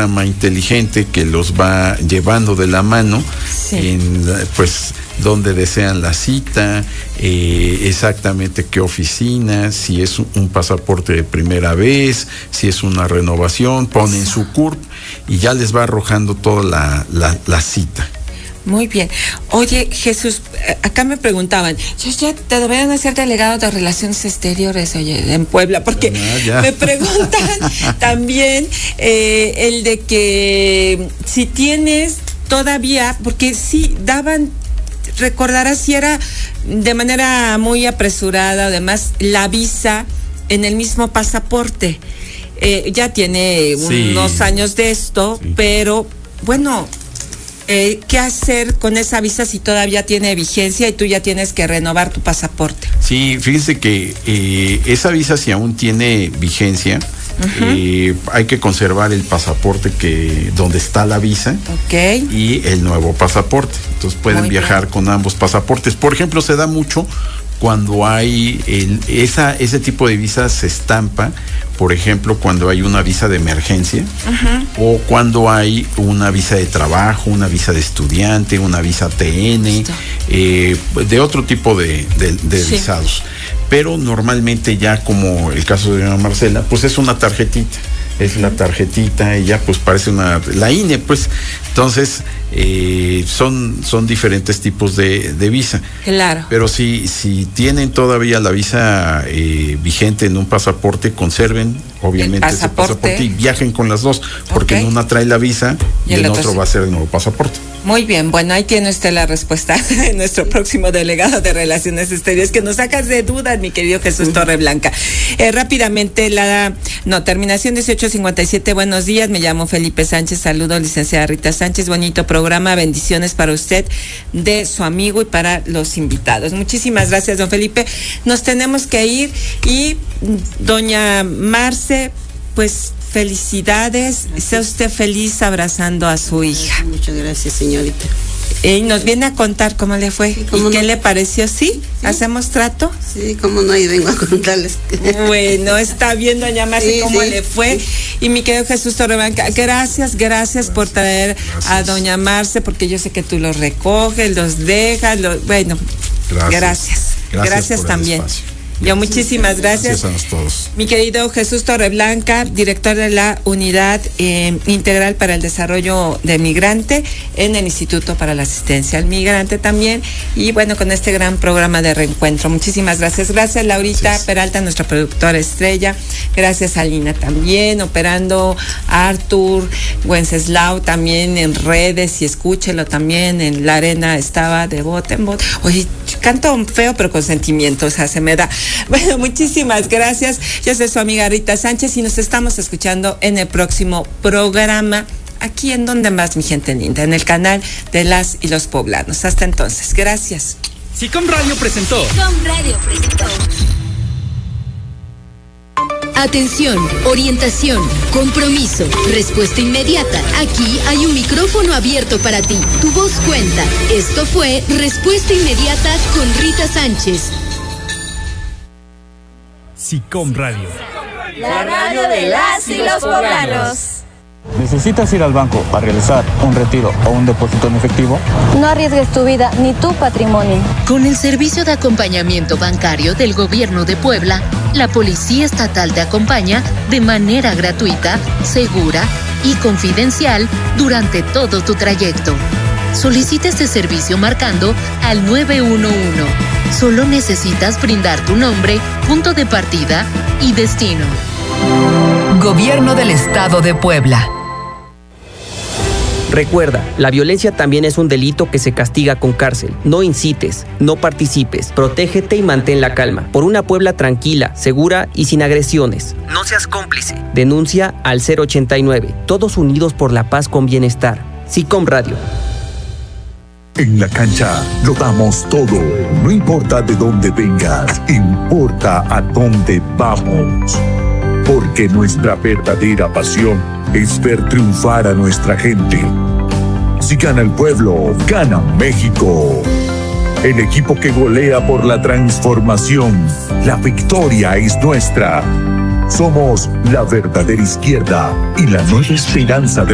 programa inteligente que los va llevando de la mano en, pues, donde desean la cita, exactamente qué oficina, si es un pasaporte de primera vez, si es una renovación, ponen su CURP y ya les va arrojando toda la cita. Muy bien. Oye, Jesús, acá me preguntaban, ya te deberían hacer delegado de Relaciones Exteriores, oye, en Puebla, porque me preguntan también el de que si tienes todavía, porque sí daban, recordarás si era de manera muy apresurada, además, la visa en el mismo pasaporte. Ya tiene unos años de esto, pero bueno, ¿qué hacer con esa visa si todavía tiene vigencia y tú ya tienes que renovar tu pasaporte? Sí, fíjense que esa visa, si aún tiene vigencia, hay que conservar el pasaporte donde está la visa y el nuevo pasaporte. Entonces pueden viajar con ambos pasaportes. Por ejemplo, se da mucho cuando hay ese tipo de visa se estampa, por ejemplo, cuando hay una visa de emergencia o cuando hay una visa de trabajo, una visa de estudiante, una visa TN, de otro tipo de visados. Pero normalmente ya, como el caso de doña Marcela, pues es una tarjetita. Es la tarjetita, ella pues parece la INE, pues. Entonces, son diferentes tipos de visa. Claro. Pero si tienen todavía la visa vigente en un pasaporte, conserven obviamente ese pasaporte y viajen con las dos, porque en una trae la visa y en otro va a ser el nuevo pasaporte. Muy bien, bueno, ahí tiene usted la respuesta de nuestro próximo delegado de Relaciones Exteriores, que nos sacas de dudas, mi querido Jesús Torreblanca. Rápidamente, terminación 1857, buenos días, me llamo Felipe Sánchez, saludo, licenciada Rita Sánchez, bonito programa, bendiciones para usted, de su amigo y para los invitados. Muchísimas gracias, don Felipe. Nos tenemos que ir y doña Marce, pues felicidades, sea usted feliz abrazando a su hija. Muchas gracias, señorita. Y nos viene a contar cómo le fue y qué le pareció. ¿Sí? ¿Hacemos trato? Sí, cómo no, y vengo a contarles. Bueno, está bien, doña Marce, cómo le fue. Y mi querido Jesús Torreblanca, gracias por traer a doña Marce, porque yo sé que tú los recoges, los dejas, bueno, gracias también. Yo muchísimas gracias. Gracias a todos. Mi querido Jesús Torreblanca, director de la Unidad Integral para el Desarrollo de Migrante en el Instituto para la Asistencia al Migrante también. Y bueno, con este gran programa de reencuentro. Muchísimas gracias. Gracias, Laurita Peralta, nuestra productora estrella. Gracias a Lina también, operando. Artur Wenceslao también en redes, y escúchelo también. En La Arena estaba de bote en bote. Oye, canto feo, pero con sentimiento, o sea, se me da. Bueno, muchísimas gracias. Yo soy su amiga Rita Sánchez y nos estamos escuchando en el próximo programa, aquí en Donde Más, mi gente linda, en el canal de las y los poblanos. Hasta entonces, gracias. SICOM Radio presentó. Atención, orientación, compromiso, respuesta inmediata. Aquí hay un micrófono abierto para ti. Tu voz cuenta. Esto fue Respuesta Inmediata con Rita Sánchez. SICOM Radio. La radio de las y los poblanos. ¿Necesitas ir al banco a realizar un retiro o un depósito en efectivo? No arriesgues tu vida ni tu patrimonio. Con el servicio de acompañamiento bancario del Gobierno de Puebla, la Policía Estatal te acompaña de manera gratuita, segura y confidencial durante todo tu trayecto. Solicita este servicio marcando al 911. Solo necesitas brindar tu nombre, punto de partida y destino. Gobierno del Estado de Puebla. Recuerda, la violencia también es un delito que se castiga con cárcel. No incites, no participes, protégete y mantén la calma. Por una Puebla tranquila, segura y sin agresiones. No seas cómplice. Denuncia al 089. Todos unidos por la paz con bienestar. SICOM Radio. En la cancha lo damos todo. No importa de dónde vengas, importa a dónde vamos. Porque nuestra verdadera pasión es ver triunfar a nuestra gente. Si gana el pueblo, gana México. El equipo que golea por la transformación. La victoria es nuestra. Somos la verdadera izquierda y la nueva esperanza de